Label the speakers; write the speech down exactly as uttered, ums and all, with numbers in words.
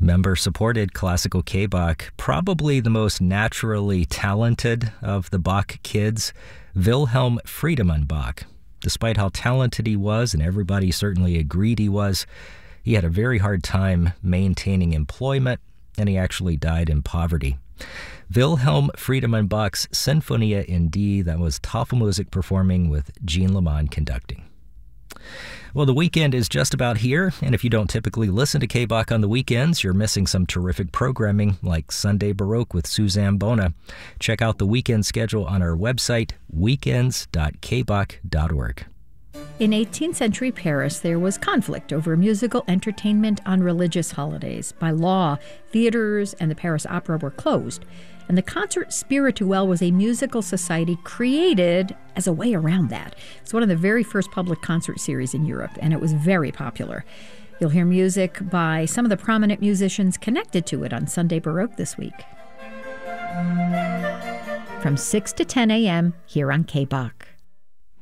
Speaker 1: Member-supported classical K-Bach, probably the most naturally talented of the Bach kids, Wilhelm Friedemann Bach. Despite how talented he was, and everybody certainly agreed he was, he had a very hard time maintaining employment, and he actually died in poverty. Wilhelm Friedemann Bach's Sinfonia in D, that was Tafelmusik performing with Jean Lamond conducting. Well, the weekend is just about here, and if you don't typically listen to K-Bach on the weekends, you're missing some terrific programming like Sunday Baroque with Suzanne Bona. Check out the weekend schedule on our website, weekends dot k bach dot org.
Speaker 2: In eighteenth century Paris, there was conflict over musical entertainment on religious holidays. By law, theaters and the Paris Opera were closed, and the Concert Spirituel was a musical society created as a way around that. It's one of the very first public concert series in Europe, and it was very popular. You'll hear music by some of the prominent musicians connected to it on Sunday Baroque this week. From six to ten a.m. here on K-Bach.